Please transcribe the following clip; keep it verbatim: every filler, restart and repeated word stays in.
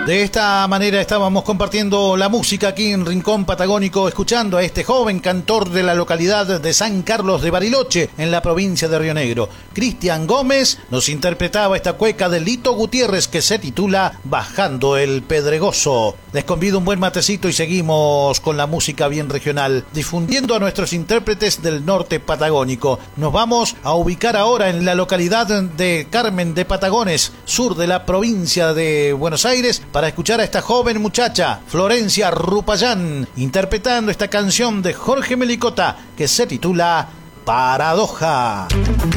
De esta manera estábamos compartiendo la música aquí en Rincón Patagónico, escuchando a este joven cantor de la localidad de San Carlos de Bariloche, en la provincia de Río Negro. Cristian Gómez nos interpretaba esta cueca de Lito Gutiérrez que se titula Bajando el Pedregoso. Les convido un buen matecito y seguimos con la música bien regional, difundiendo a nuestros intérpretes del norte patagónico. Nos vamos a ubicar ahora en la localidad de Carmen de Patagones, sur de la provincia de Buenos Aires, para escuchar a esta joven muchacha, Florencia Rupayán, interpretando esta canción de Jorge Melicota que se titula Paradoja.